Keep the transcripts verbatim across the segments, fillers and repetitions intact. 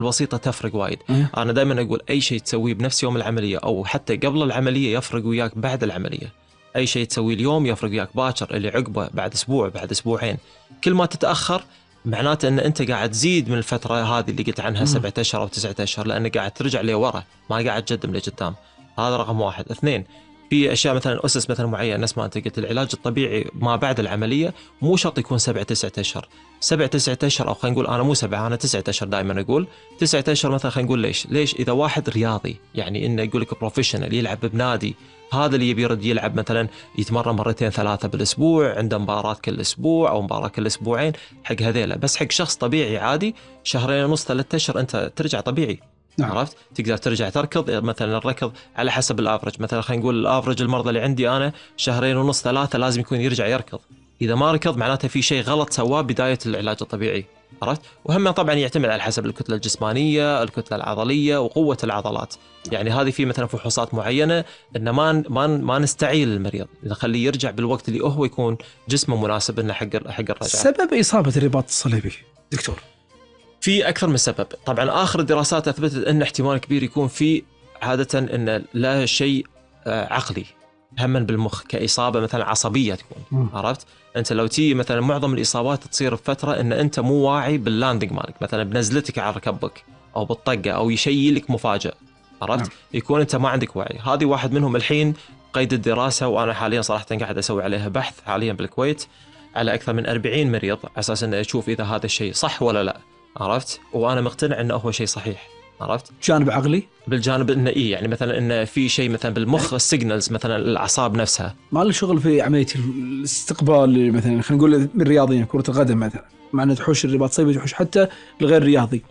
البسيطة تفرق وايد. إيه؟ أنا دائما أقول أي شيء تسويه بنفس يوم العملية أو حتى قبل العملية يفرق وياك بعد العملية. أي شيء تسويه اليوم يفرق وياك باكر، اللي عقبه بعد أسبوع بعد أسبوعين. كل ما تتأخر معناته أن أنت قاعد تزيد من الفترة هذه اللي قلت عنها سبعة أشهر أو تسعة أشهر، لأنك قاعد ترجع لورا ما قاعد تقدم لقدام. هذا رقم واحد. اثنين، في أشياء مثلا أسس مثلا معينة، نفس ما أنت قلت العلاج الطبيعي ما بعد العملية مو شرط يكون سبعة تسعة أشهر. سبعة تسعة أشهر أو خلينا نقول أنا مو سبعة أنا تسعة أشهر دائما أقول تسعة أشهر مثلا. خلينا نقول ليش ليش إذا واحد رياضي يعني إنه يقول لك بروفيشنال يلعب بنادي، هذا اللي يبي يرد يلعب مثلا يتمرن مرتين ثلاثة بالأسبوع، عنده مباراة كل أسبوع أو مباراة كل أسبوعين، حق هذيلا. بس حق شخص طبيعي عادي شهرين ونص ثلاثة أشهر أنت ترجع طبيعي. نعم. عرفت؟ تقدر ترجع تركض مثلا. الركض على حسب الافرج، مثلا خلينا نقول الافرج المرضى اللي عندي انا شهرين ونص ثلاثة لازم يكون يرجع يركض. إذا ما ركض معناته في شيء غلط سواه بداية العلاج الطبيعي. عرفت؟ وهم طبعا يعتمد على حسب الكتلة الجسمانية، الكتلة العضلية، وقوة العضلات. يعني هذه في مثلا فحوصات معينة إن ما ما ما نستعيل المريض، نخليه يرجع بالوقت اللي هو يكون جسمه مناسب إنه حق حق الرجعة. سبب إصابة الرباط الصليبي دكتور؟ في أكثر من سبب. طبعا آخر الدراسات أثبتت أن احتمال كبير يكون في عادة أن لا شيء عقلي، هم بالمخ كإصابة مثلا عصبية تكون. عرفت؟ أنت لو تي مثلا معظم الإصابات تصير بفترة أن أنت مو واعي باللاندنج مالك، مثلا بنزلتك على ركبك أو بالطقة أو يشيء لك مفاجئ. عرفت؟ نعم. يكون أنت ما عندك وعي. هذه واحد منهم الحين قيد الدراسة، وأنا حاليا صراحة قاعد أسوي عليها بحث حاليا بالكويت على أكثر من أربعين مريض على أساس أن أشوف إذا هذا الشيء صح ولا لا. عرفت؟ وأنا مقتنع أنه هو شيء صحيح. عرفت؟ جانب عقلي؟ بالجانب إنه إيه يعني مثلا إنه في شيء مثلا بالمخ السيجنالز مثلا الأعصاب نفسها. ما له شغل في عملية الاستقبال مثلا، خلينا نقول من الرياضيين كرة القدم مثلا، مع أن تحوش الرباط الصليبي تحوش حتى الغير رياضي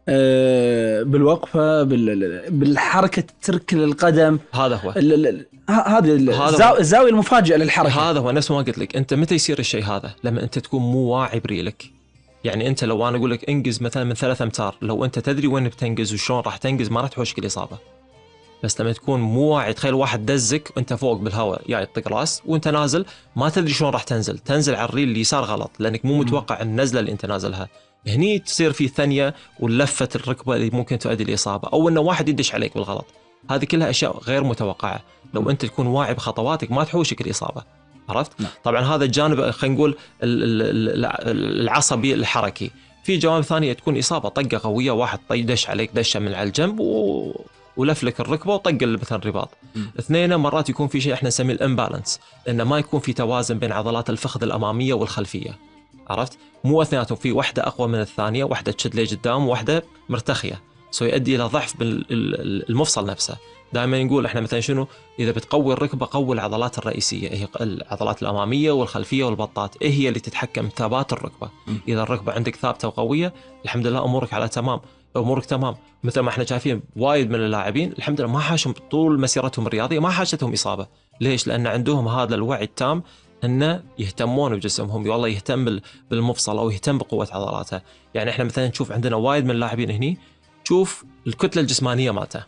أه بالوقفة بالحركة ترك القدم. هذا هو هذه الزاوية المفاجئة للحركة. هذا هو نفس ما قلت لك. أنت متى يصير الشيء هذا؟ لما أنت تكون مو واعي بريلك. يعني أنت لو أنا أقول لك انجز مثلا من ثلاث أمتار، لو أنت تدري وين بتنجز وشلون راح تنجز ما راح تحوشك الإصابة. بس لما تكون مو واعي، تخيل واحد دزك وأنت فوق بالهواء جاي يطق راس وأنت نازل ما تدري شلون راح تنزل، تنزل على الريل اللي صار غلط لأنك مو متوقع النزلة اللي أنت نازلها. هني تصير في ثانية ولفة الركبة اللي ممكن تؤدي الإصابة، أو إنه واحد يدش عليك بالغلط. هذه كلها أشياء غير متوقعة. لو أنت تكون واعي بخطواتك ما تحوشك الإصابة. عرفت؟ طبعا هذا الجانب خلينا نقول العصبي الحركي. في جوانب ثانية تكون إصابة طقة قوية، واحد دش عليك دشة من على الجنب و... ولف لك الركبة وطق مثلا الرباط. اثنين، مرات يكون في شيء احنا نسميه الامبالانس، إنه ما يكون في توازن بين عضلات الفخذ الأمامية والخلفية. عرفت؟ مو اثنيناتهم، في واحدة أقوى من الثانية، واحدة تشد لي قدام وواحدة مرتخية، سو يؤدي إلى ضعف بالمفصل نفسه. دائما نقول احنا مثلا شنو، إذا بتقوي الركبة قوي العضلات الرئيسية، هي العضلات الأمامية والخلفية والبطات، إيه هي اللي تتحكم ثبات الركبة. إذا الركبة عندك ثابتة وقوية الحمد لله أمورك على تمام، أمورك تمام. مثل ما احنا شايفين وايد من اللاعبين الحمد لله ما حاشهم طول مسيرتهم الرياضية ما حاشتهم إصابة. ليش؟ لأن عندهم هذا الوعي التام أنه يهتمون بجسمهم، والله يهتم بالمفصل أو يهتم بقوة عضلاته. يعني احنا مثلا نشوف عندنا وايد من اللاعبين هني، شوف الكتلة الجسمانية مالته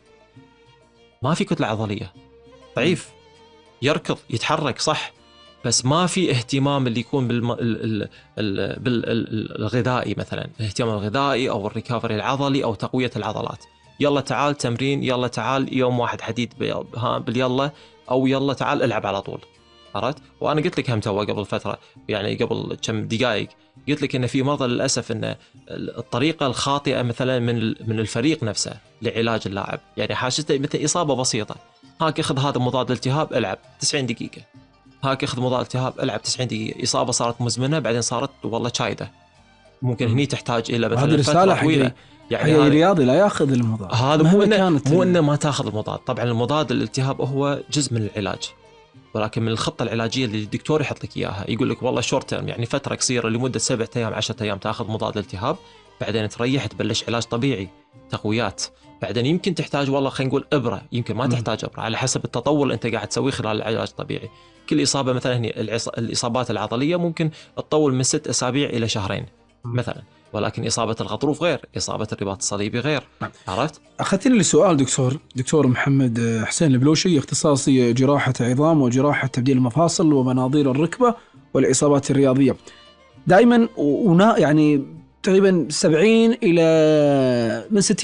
ما في كتلة عضلية، ضعيف، يركض يتحرك صح، بس ما في اهتمام اللي يكون بالم... ال... ال... بالغذائي، مثلا الاهتمام الغذائي أو الريكافري العضلي أو تقوية العضلات. يلا تعال تمرين، يلا تعال يوم واحد حديد ب... ها باليلا، أو يلا تعال العب على طول. عرفت؟ وأنا قلت لك هم توا قبل فترة، يعني قبل كم دقائق قلت لك إن في مرضى للأسف إن الطريقة الخاطئة مثلا من من الفريق نفسه لعلاج اللاعب. يعني حاشته مثل إصابة بسيطة، هاك اخذ هذا مضاد التهاب العب تسعين دقيقة، هاك اخذ مضاد التهاب العب تسعين دقيقة. إصابة صارت مزمنة بعدين صارت والله شايدة، ممكن هني تحتاج إلى مثلا فترة طويلة. يعني هي رياضي لا ياخذ المضاد، هذا مو إنه مو إنه ما تاخذ المضاد. طبعا المضاد الالتهاب هو جزء من العلاج، ولكن من الخطة العلاجية اللي الدكتور يحط لك إياها يقول لك والله شورت تيرم، يعني فترة قصيرة لمدة سبعة أيام عشرة أيام تأخذ مضاد الالتهاب، بعدين تريح تبلش علاج طبيعي تقويات، بعدين يمكن تحتاج والله خلينا نقول إبرة، يمكن ما تحتاج إبرة على حسب التطور اللي أنت قاعد تسويه خلال العلاج الطبيعي. كل إصابة مثلا هني الإصابات العضلية ممكن تطول من ست أسابيع إلى شهرين مثلا، ولكن إصابة الغضروف غير، إصابة الرباط الصليبي غير. عرفت؟ أخذتني للسؤال دكتور دكتور محمد حسين البلوشي، اختصاصي جراحة عظام وجراحة تبديل المفاصل ومناظير الركبة والإصابات الرياضية. دائما ونا يعني تقريبا سبعين إلى من ستين